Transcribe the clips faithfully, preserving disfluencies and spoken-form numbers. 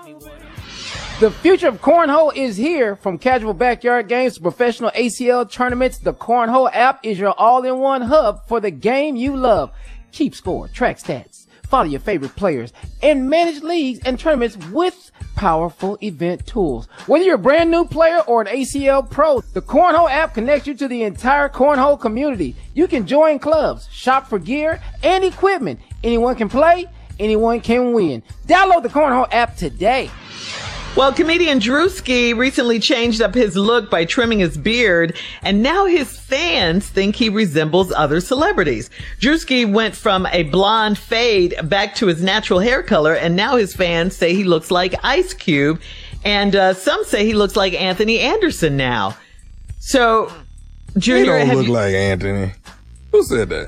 The future of cornhole is here. From casual backyard games to professional A C L tournaments, the Cornhole app is your all-in-one hub for the game you love. Keep score, track stats, follow your favorite players, and manage leagues and tournaments with powerful event tools. Whether you're a brand new player or an A C L pro, the Cornhole app connects you to the entire cornhole community. You can join clubs, shop for gear and equipment. Anyone can play, anyone can win. Download the Cornhole app today. Well, comedian Drewski recently changed up his look by trimming his beard, and now his fans think he resembles other celebrities. Drewski went from a blonde fade back to his natural hair color, and now his fans say he looks like Ice Cube, and uh, some say he looks like Anthony Anderson now. So, Junior, he don't look you, like Anthony. Who said that?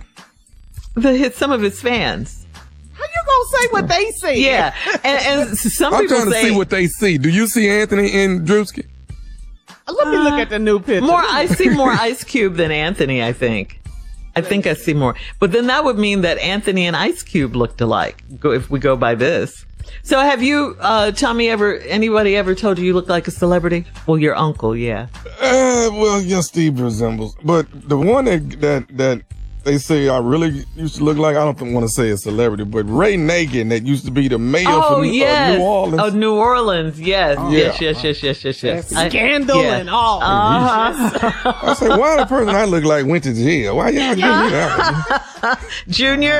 The hit some of his fans. How you gonna say what they see? Yeah, and, and some I'm people trying to say, see what they see. Do you see Anthony in Drewski? Let me uh, look at the new picture. More, I see more Ice Cube than Anthony. I think. I think I see more. But then that would mean that Anthony and Ice Cube looked alike. Go if we go by this. So have you, uh, Tommy, ever anybody ever told you you look like a celebrity? Well, your uncle, yeah. Uh, well, yeah, Steve resembles, but the one that that that. They say I really used to look like, I don't want to say a celebrity, but Ray Nagin, that used to be the mayor oh, for yes. uh, New Orleans. Oh, New Orleans, yes. Oh, yes, yeah. yes, yes, yes, yes, yes, yes. Scandal yeah. and all. Uh-huh. I said, why the person I look like went to jail? Why y'all give me that one? Junior,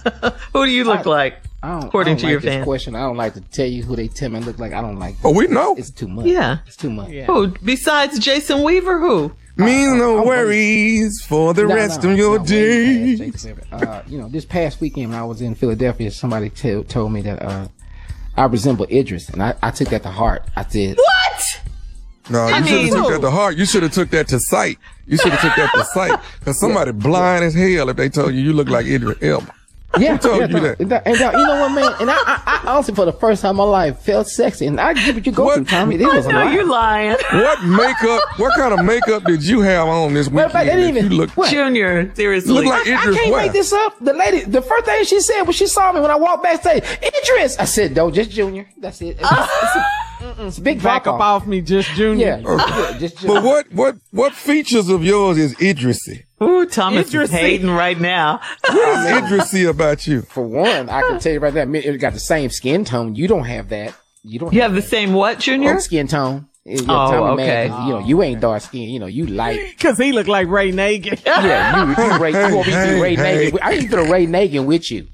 who do you look I, like? I don't, according I don't to like your this fans. question. I don't like to tell you who they tell me I look like. I don't like. Oh, we know. It's too much. Yeah. It's too much. Yeah. Who, besides Jason Weaver, who? Means uh, no uh, worries for the no, rest no, of your no, day. Uh, you know, this past weekend when I was in Philadelphia, somebody t- told me that uh, I resemble Idris, and I, I took that to heart. I said, "What? No, I you should have mean, took that to heart. You should have took that to sight. You should have took that to sight. Because somebody yeah. blind as hell if they told you you look like Idris Elba. Yeah, Who told yeah, you no, that? And, and, and, you know what, man? And I, I, I honestly, for the first time in my life, felt sexy. And I get what you go what? through, Tommy. This I was know a you're lying. What makeup? What kind of makeup did you have on this weekend? Well, that even, you look, Junior, seriously. look like I, Idris I can't West. make this up. The lady, the first thing she said when she saw me when I walked backstage, Idris. I said, no, just Junior. That's it. It's, it's, a, it's a big back drop up off. off me, just Junior. Yeah, okay. yeah just Junior. But what, what, what features of yours is Idrisy? Ooh, Thomas Idrisy. is hating right now. What is Idrisy about you? For one, I can tell you right there, it got the same skin tone. You don't have that. You don't. You have, have the that. same what, Junior? Oh, skin tone. Yeah, oh, Tommy okay. Man, you know, you ain't dark skin. You know, you light. Cause he look like Ray Nagin. Yeah, you, you, Ray, hey, you want me to hey, be Ray hey. Nagin. I need to throw Ray Nagin with you.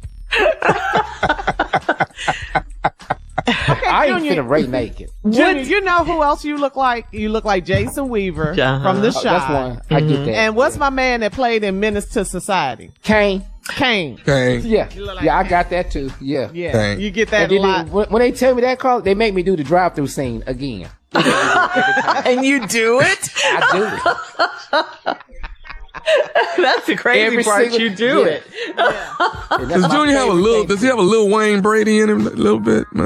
Okay, I ain't Junior, finna Ray Nagin. Junior, you know who else you look like? You look like Jason Weaver uh-huh. from The Oh, Chi. that's one. I Mm-hmm. get that. And what's my man that played in Menace to Society? Kane. Kane. Okay. Yeah, like yeah, I Kane. got that too. Yeah, Yeah, Kane. you get that And a then lot. they- when, when they tell me that call, they make me do the drive-through scene again. And you do it? I do it. That's the crazy Every part. single- You do yeah. it. And that's Does my Junior have a favorite little? thing Does to he have a Lil Wayne Brady in him a little bit?